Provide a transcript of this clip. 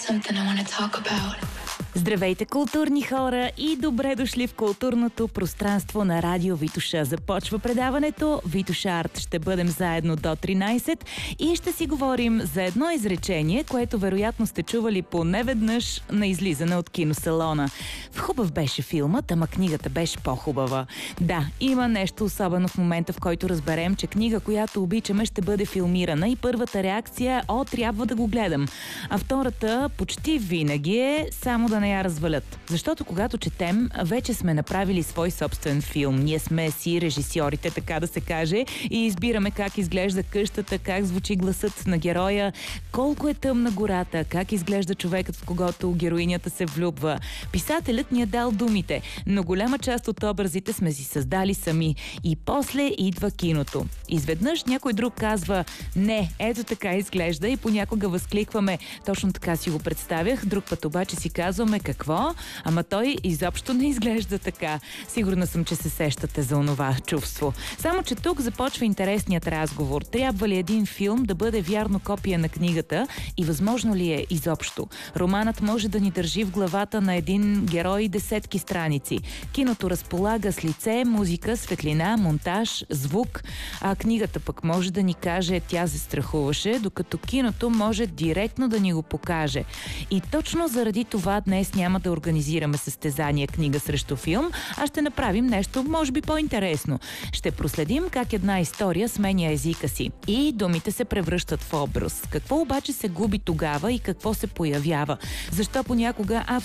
something I want to talk about. Здравейте, културни хора, и добре дошли в културното пространство на Радио Витоша. Започва предаването Витоша Арт. Ще бъдем заедно до 13 и ще си говорим за едно изречение, което вероятно сте чували поне веднъж на излизане от киносалона. Хубав беше филмът, ама книгата беше по-хубава. Да, има нещо особено в момента, в който разберем, че книга, която обичаме, ще бъде филмирана, и първата реакция е: трябва да го гледам. А втората почти винаги е само да не я развалят. Защото когато четем, вече сме направили свой собствен филм. Ние сме си режисьорите, така да се каже, и избираме как изглежда къщата, как звучи гласът на героя, колко е тъмна гората, как изглежда човекът, в когото героинята се влюбва. Писателят ни е дал думите, но голяма част от образите сме си създали сами. И после идва киното. Изведнъж някой друг казва: не, ето така изглежда, и понякога възкликваме: точно така си го представях. Друг път обаче си казваме: какво? Ама той изобщо не изглежда така. Сигурна съм, че се сещате за онова чувство. Само че тук започва интересният разговор. Трябва ли един филм да бъде вярно копия на книгата и възможно ли е изобщо? Романът може да ни държи в главата на един герой десетки страници. Киното разполага с лице, музика, светлина, монтаж, звук, а книгата пък може да ни каже: тя се страхуваше, докато киното може директно да ни го покаже. И точно заради това днес няма да организираме състезание книга срещу филм, а ще направим нещо може би по-интересно. Ще проследим как една история сменя езика си и думите се превръщат в образ. Какво обаче се губи тогава и какво се появява? Защо понякога